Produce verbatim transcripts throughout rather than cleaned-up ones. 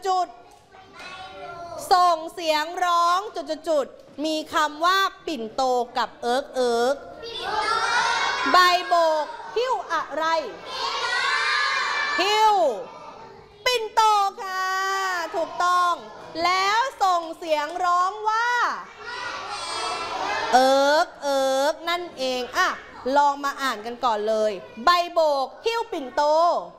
จุดๆส่งเสียงร้องจุดๆๆมีคำว่าปิ่นโตกับเอิร์กเอิร์กใบโบกหิ้วอะไรหิ้วปิ่นโตค่ะถูกต้องแล้วส่งเสียงร้องว่าเอิร์กเอิร์กนั่นเองอ่ะลองมาอ่านกันก่อนเลยใบโบกหิ้วปิ่นโต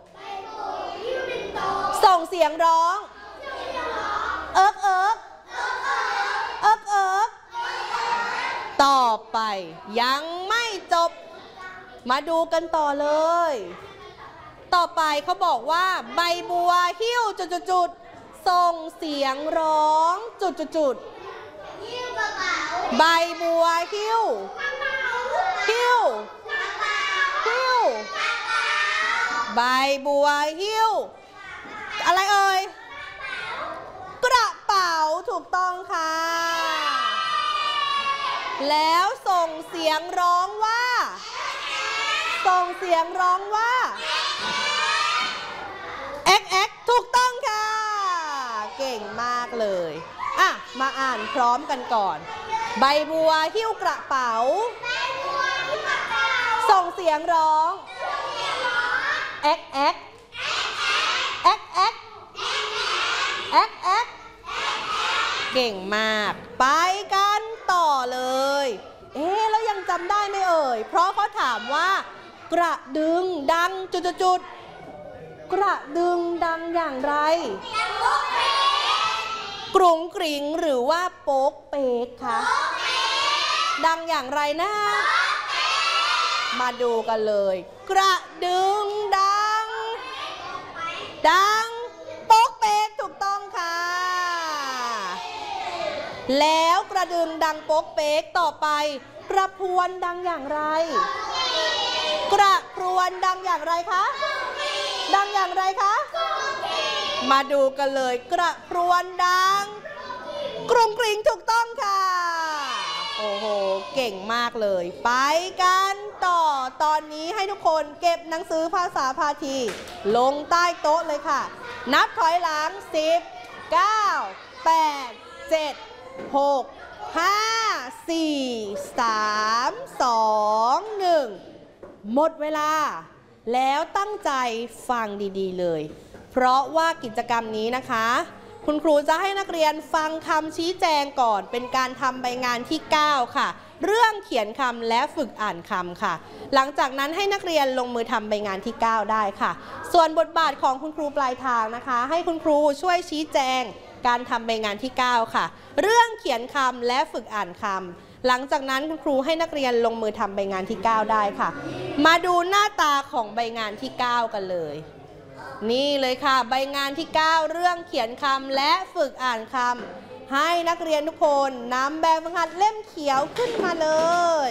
ส่งเสียงร้องเอิร์กเอิร์กเอิร์กเอิร์กต่อไปยังไม่จบมาดูกันต่อเลยต่อไปเขาบอกว่าใบบัวหิ้วจุดๆส่งเสียงร้องจุดๆใบบัวหิ้วหิ้วหิ้วใบบัวหิ้วอะไรเอ่ยกระเป๋าถูกต้องค่ะแล้วส่งเสียงร้องว่าส่งเสียงร้องว่าเอ็กเอ็กถูกต้องค่ะเก่งมากเลยอ่ะมาอ่านพร้อมกันก่อนใบบัวหิ้วกระเป๋าส่งเสียงร้องเอ็กเอ็กเอ็กเอ็กเอ็กเอ็กเก่งมากไปกันต่อเลยเอ๊ะแล้วยังจำได้ไหมเอ่ยเพราะเขาถามว่ากระดึงดังจุดๆกระดึงดังอย่างไรกรุงกริงหรือว่าโป๊กเป๊กคะดังอย่างไรนะมาดูกันเลยกระดึงดังดังโป๊กเป๊กถูกต้องค่ะแล้วกระดึงดังโป๊กเป๊กต่อไปกระพรวนดังอย่างไรกระพรวนดังอย่างไรคะดังอย่างไรคะมาดูกันเลยกระพรวนดังกรุงกริงถูกต้องค่ะโอ้โหเก่งมากเลยไปกันต่อตอนนี้ให้ทุกคนเก็บหนังสือภาษาพาทีลงใต้โต๊ะเลยค่ะนับถอยหลังสิบ เก้า แปด เจ็ด หก ห้า สี่ สาม สอง หนึ่งหมดเวลาแล้วตั้งใจฟังดีๆเลยเพราะว่ากิจกรรมนี้นะคะคุณครูจะให้นักเรียนฟังคำชี้แจงก่อนเป็นการทำใบงานที่เก้าค่ะเรื่องเขียนคำและฝึกอ่านคำค่ะหลังจากนั้นให้นักเรียนลงมือทำใบงานที่เก้าได้ค่ะส่วนบทบาทของคุณครูปลายทางนะคะให้คุณครูช่วยชี้แจงการทำใบงานที่เก้าค่ะเรื่องเขียนคำและฝึกอ่านคำหลังจากนั้นคุณครูให้นักเรียนลงมือทำใบงานที่เก้าได้ค่ะมาดูหน้าตาของใบงานที่เก้ากันเลยนี่เลยค่ะใบงานที่เก้าเรื่องเขียนคำและฝึกอ่านคำให้นักเรียนทุกคนนำแบบฝึกหัดเล่มเขียวขึ้นมาเลย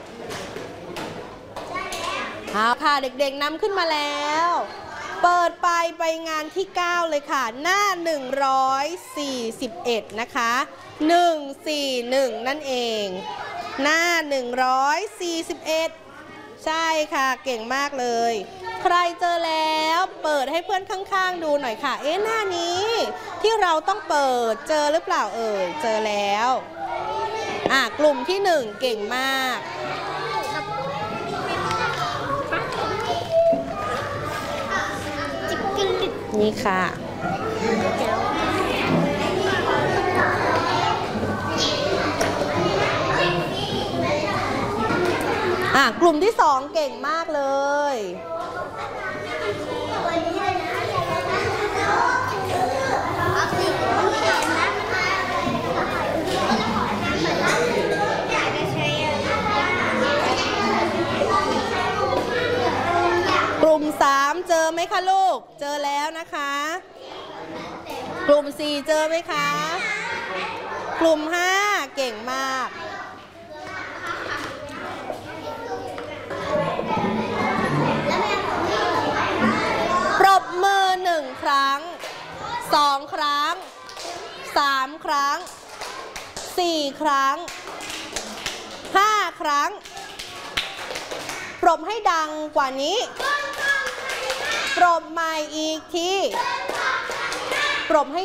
เอาค่ะเด็กๆนำขึ้นมาแล้วเปิดไปใบงานที่เก้าเลยค่ะหน้าหนึ่งร้อยสี่สิบเอ็ดนะคะหนึ่งสี่หนึ่งนั่นเองหน้าหนึ่งร้อยสี่สิบเอ็ดใช่ค่ะเก่งมากเลยใครเจอแล้วเปิดให้เพื่อนข้างๆดูหน่อยค่ะเอ๊ะหน้านี้ที่เราต้องเปิดเจอหรือเปล่าเอ่ยเจอแล้วอ่ะกลุ่มที่หนึ่งเก่งมากนี่ค่ะอ่ะกลุ่มที่สองเก่งมากเลยกลุ่มสามเจอไหมคะลูกเจอแล้วนะคะกลุ่มสี่เจอไหมคะกลุ่มห้าเก่งมากปรบมือหนึ่งครั้งสองครั้งสามครั้งสี่ครั้งห้าครั้งปรบให้ดังกว่านี้ปรบใหม่อีกทีปรบให้